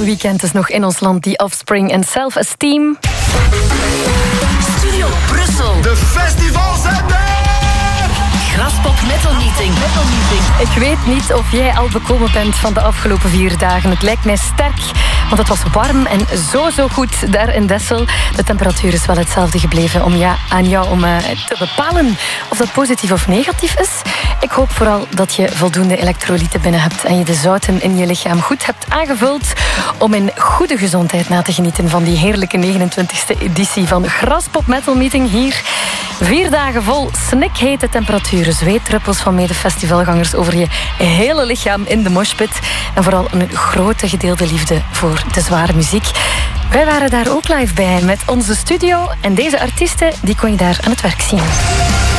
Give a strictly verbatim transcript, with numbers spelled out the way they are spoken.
weekend is nog in ons land. The Offspring en Self-Esteem. Studio Brussel. De festivals zijn er! Graspop Metal Meeting. Metal Meeting. Ik weet niet of jij al bekomen bent van de afgelopen vier dagen. Het lijkt mij sterk, want het was warm en zo, zo goed daar in Dessel. De temperatuur is wel hetzelfde gebleven om ja, aan jou om uh, te bepalen of dat positief of negatief is. Ik hoop vooral dat je voldoende elektrolyten binnen hebt en je de zouten in je lichaam goed hebt aangevuld om in goede gezondheid na te genieten van die heerlijke negenentwintigste editie van Graspop Metal Meeting hier. Vier dagen vol snikhete temperaturen, zweetdruppels van medefestivalgangers over je hele lichaam in de moshpit en vooral een grote gedeelde liefde voor de zware muziek. Wij waren daar ook live bij met onze studio en deze artiesten die kon je daar aan het werk zien.